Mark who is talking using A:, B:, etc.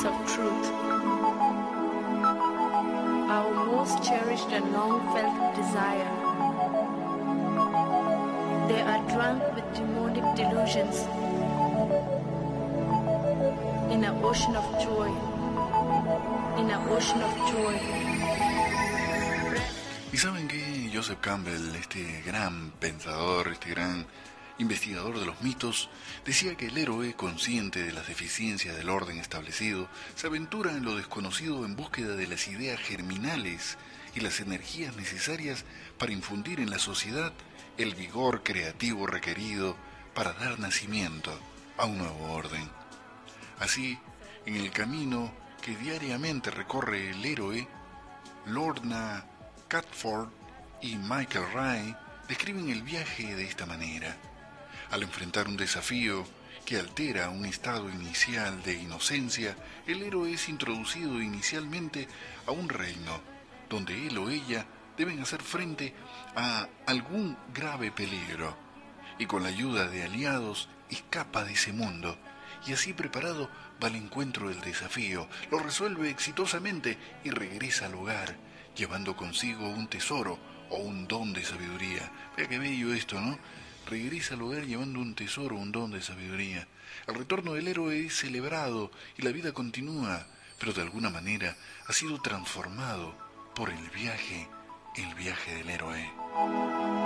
A: paths of truth. Our most cherished and long-felt desire. They are drunk with demonic delusions in an ocean of joy. In an ocean of joy.
B: Y saben que Joseph Campbell, este gran pensador, este gran investigador de los mitos, decía que el héroe, consciente de las deficiencias del orden establecido, se aventura en lo desconocido en búsqueda de las ideas germinales y las energías necesarias para infundir en la sociedad el vigor creativo requerido para dar nacimiento a un nuevo orden. Así, en el camino que diariamente recorre el héroe, Lorna Catford y Michael Ray describen el viaje de esta manera. Al enfrentar un desafío que altera un estado inicial de inocencia, el héroe es introducido inicialmente a un reino, donde él o ella deben hacer frente a algún grave peligro, y con la ayuda de aliados escapa de ese mundo, y así preparado va al encuentro del desafío, lo resuelve exitosamente y regresa al hogar, llevando consigo un tesoro o un don de sabiduría. Vea qué bello esto, ¿no? Regresa al hogar llevando un tesoro, un don de sabiduría. El retorno del héroe es celebrado y la vida continúa, pero de alguna manera ha sido transformado por el viaje del héroe.